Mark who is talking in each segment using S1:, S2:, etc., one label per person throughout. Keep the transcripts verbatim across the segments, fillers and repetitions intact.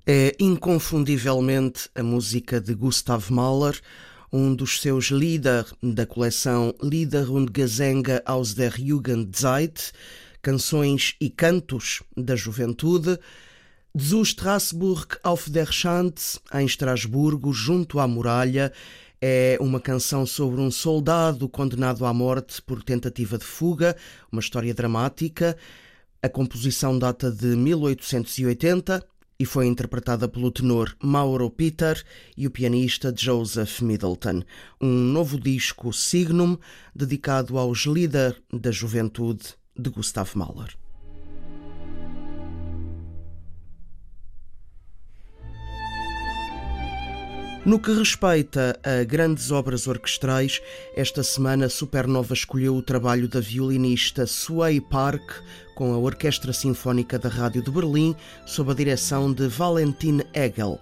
S1: É inconfundivelmente a música de Gustav Mahler, um dos seus Lieder da coleção Lieder und Gesänge aus der Jugendzeit, canções e cantos da juventude, Zu Straßburg auf der Schanze, em Estrasburgo, junto à muralha. É uma canção sobre um soldado condenado à morte por tentativa de fuga, uma história dramática. A composição data de mil oitocentos e oitenta e foi interpretada pelo tenor Mauro Pitter e o pianista Joseph Middleton. Um novo disco, Signum, dedicado aos Lieder da juventude de Gustav Mahler. No que respeita a grandes obras orquestrais, esta semana a Supernova escolheu o trabalho da violinista Suey Park com a Orquestra Sinfónica da Rádio de Berlim, sob a direção de Valentin Hegel.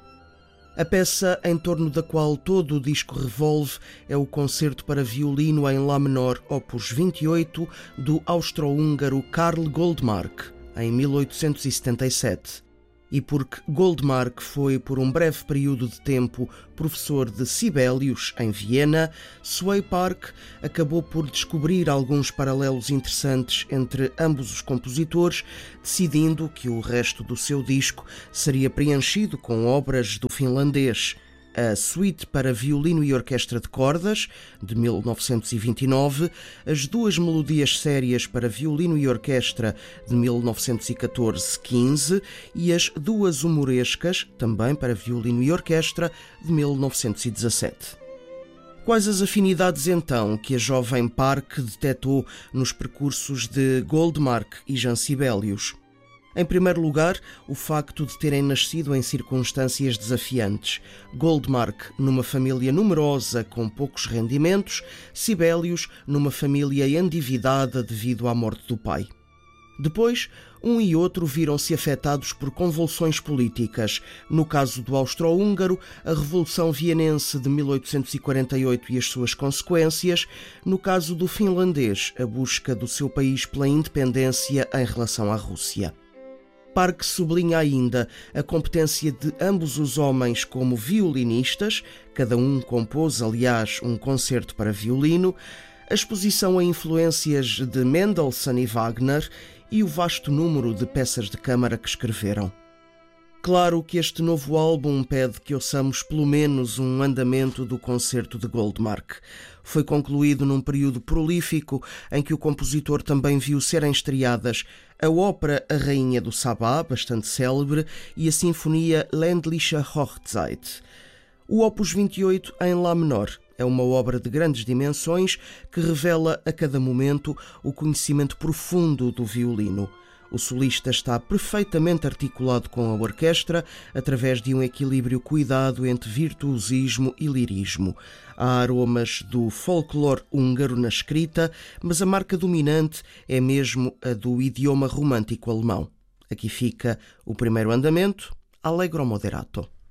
S1: A peça em torno da qual todo o disco revolve é o Concerto para Violino em Lá menor, opus vinte e oito, do austro-húngaro Karl Goldmark, em mil oitocentos e setenta e sete. E porque Goldmark foi, por um breve período de tempo, professor de Sibelius, em Viena, Suey Park acabou por descobrir alguns paralelos interessantes entre ambos os compositores, decidindo que o resto do seu disco seria preenchido com obras do finlandês. A Suite para Violino e Orquestra de Cordas, de mil novecentos e vinte e nove, as duas melodias sérias para violino e orquestra, de mil novecentos e catorze a quinze, e as duas humorescas, também para violino e orquestra, de mil novecentos e dezassete. Quais as afinidades, então, que a jovem Park detectou nos percursos de Goldmark e Jean Sibelius? Em primeiro lugar, o facto de terem nascido em circunstâncias desafiantes. Goldmark numa família numerosa com poucos rendimentos, Sibelius numa família endividada devido à morte do pai. Depois, um e outro viram-se afetados por convulsões políticas. No caso do austro-húngaro, a Revolução Vienense de mil oitocentos e quarenta e oito e as suas consequências. No caso do finlandês, a busca do seu país pela independência em relação à Rússia. Park sublinha ainda a competência de ambos os homens como violinistas, cada um compôs, aliás, um concerto para violino, a exposição a influências de Mendelssohn e Wagner e o vasto número de peças de câmara que escreveram. Claro que este novo álbum pede que ouçamos pelo menos um andamento do concerto de Goldmark. Foi concluído num período prolífico em que o compositor também viu serem estreadas a ópera A Rainha do Sabá, bastante célebre, e a sinfonia Ländliche Hochzeit. O opus vinte e oito em Lá menor é uma obra de grandes dimensões que revela a cada momento o conhecimento profundo do violino. O solista está perfeitamente articulado com a orquestra através de um equilíbrio cuidado entre virtuosismo e lirismo. Há aromas do folclore húngaro na escrita, mas a marca dominante é mesmo a do idioma romântico alemão. Aqui fica o primeiro andamento, Allegro moderato.